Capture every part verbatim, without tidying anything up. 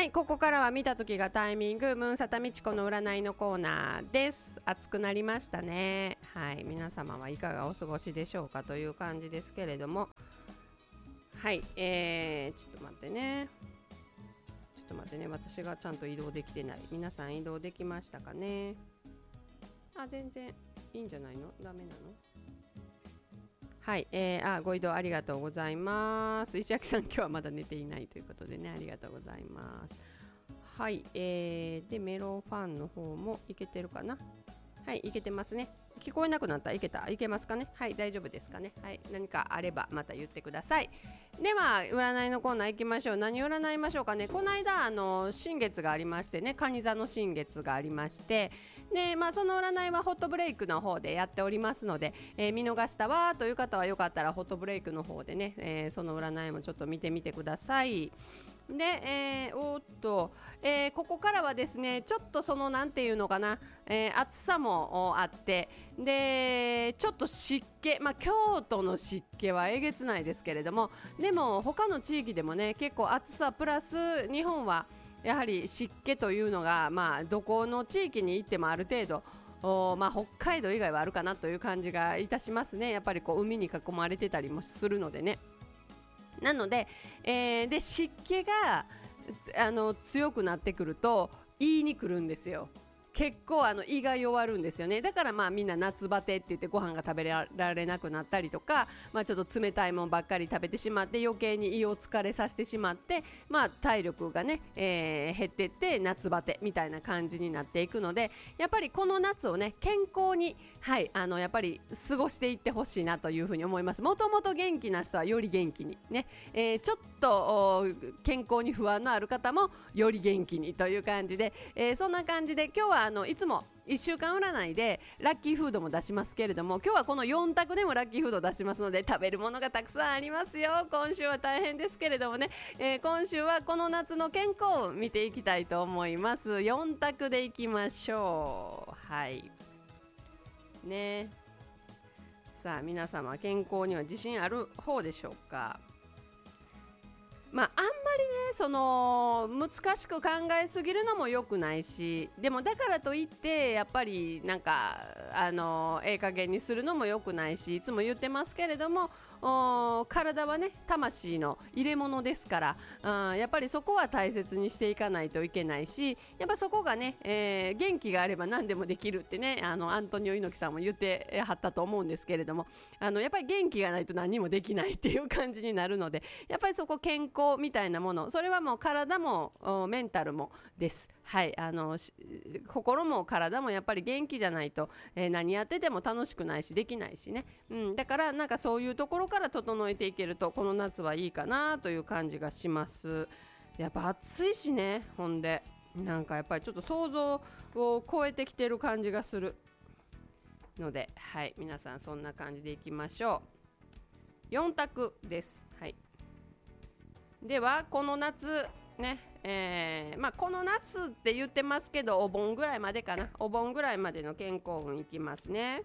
はい、ここからは見た時がタイミングムーンサタミチコの占いのコーナーです。暑くなりましたね。はい、皆様はいかがお過ごしでしょうかという感じですけれども、はい、えー、ちょっと待ってねちょっと待ってね私がちゃんと移動できてない。皆さん移動できましたかね。あ、全然いいんじゃないの？ダメなの？はい、えー、あ、ご移動ありがとうございます。石垣さん、今日はまだ寝ていないということでね、ありがとうございます。はい、えー、でメロンファンの方もいけてるかな。はい、いけてますね。聞こえなくなったらいけたいけますかね。はい、大丈夫ですかね。はい、何かあればまた言ってください。では占いのコーナー行きましょう。何を占いましょうかね。この間あの新月がありましてね、蟹座の新月がありまして、で、まあ、その占いはホットブレイクの方でやっておりますので、えー、見逃したわという方はよかったらホットブレイクの方でね、えー、その占いもちょっと見てみてください。で、えー、おっと、えー、ここからはですねちょっとそのなんていうのかな、えー、暑さもあって、でちょっと湿気、まあ、京都の湿気はえげつないですけれども、でも他の地域でもね結構暑さプラス日本はやはり湿気というのが、まあ、どこの地域に行ってもある程度お、まあ、北海道以外はあるかなという感じがいたしますね。やっぱりこう海に囲まれてたりもするのでね。なので、えー、で湿気があの強くなってくると言いに来るんですよ。結構あの胃が弱るんですよね。だからまあみんな夏バテって言ってご飯が食べられなくなったりとか、まあ、ちょっと冷たいもんばっかり食べてしまって余計に胃を疲れさせてしまって、まあ、体力がね、えー、減ってって夏バテみたいな感じになっていくので、やっぱりこの夏をね健康に、はい、あのやっぱり過ごしていってほしいなというふうに思います。もともと元気な人はより元気にね、えー、ちょっと健康に不安のある方もより元気にという感じで、えー、そんな感じで今日はあのいつもいっしゅうかん占いでラッキーフードも出しますけれども、今日はこのよん択でもラッキーフード出しますので、食べるものがたくさんありますよ。今週は大変ですけれどもね、えー、今週はこの夏の健康を見ていきたいと思います。よん択でいきましょう。はいね。さあ皆様健康には自信ある方でしょうか。まあ、あんまりねその難しく考えすぎるのも良くないし、でもだからといってやっぱりなんかあのええ加減にするのも良くないし、いつも言ってますけれども、体はね魂の入れ物ですから、あやっぱりそこは大切にしていかないといけないし、やっぱそこがね、えー、元気があれば何でもできるってね、あのアントニオ猪木さんも言ってはったと思うんですけれども、あのやっぱり元気がないと何もできないっていう感じになるので、やっぱりそこ健康みたいなもの、それはもう体もメンタルもです。はい、あの心も体もやっぱり元気じゃないと、えー、何やってても楽しくないしできないしね、うん、だからなんかそういうところから整えていけるとこの夏はいいかなという感じがします。やっぱ暑いしね、ほんでなんかやっぱりちょっと想像を超えてきてる感じがするので、はい、皆さんそんな感じでいきましょう。よん択です。はい、ではこの夏ね、えーまあ、この夏って言ってますけどお盆ぐらいまでかな、お盆ぐらいまでの健康運いきますね。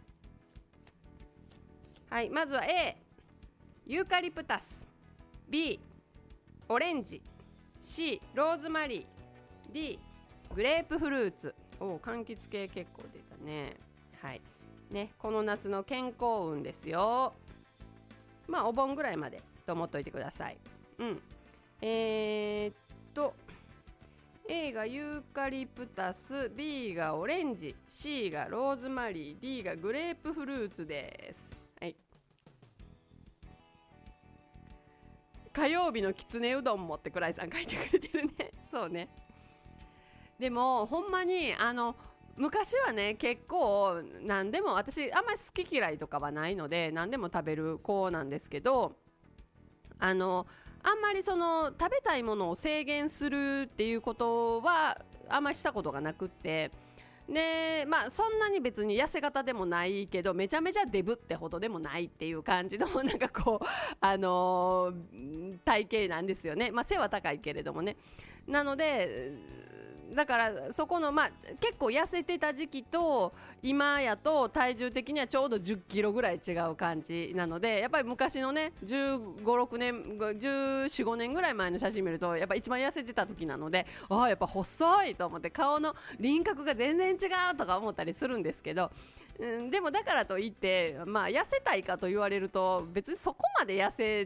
はい、まずは A ユーカリプタス、 B オレンジ、 C ローズマリー、 D グレープフルーツ。お柑橘系結構出たね。はいね、この夏の健康運ですよ。まあお盆ぐらいまでと思っといてください。うんえー、っと A がユーカリプタス、 B がオレンジ、 C がローズマリー、 D がグレープフルーツです。はい、火曜日のきつねうどんもってくらいさん書いてくれてるね。そうね。でもほんまにあの昔はね結構何でも、私あんまり好き嫌いとかはないので何でも食べる子なんですけど、あのあんまりその食べたいものを制限するっていうことはあんまりしたことがなくって、 でまあそんなに別に痩せ型でもないけどめちゃめちゃデブってほどでもないっていう感じのなんかこうあのー、体型なんですよね。まあ背は高いけれどもね。なのでだからそこのまあ結構痩せてた時期と今やと体重的にはちょうどじゅっキロぐらい違う感じなので、やっぱり昔のねじゅうご、ろくねんじゅうよん、ごねんぐらい前の写真見るとやっぱ一番痩せてた時なので、ああやっぱ細いと思って顔の輪郭が全然違うとか思ったりするんですけど、うん、でもだからといって、まあ、痩せたいかと言われると別にそこまで痩せ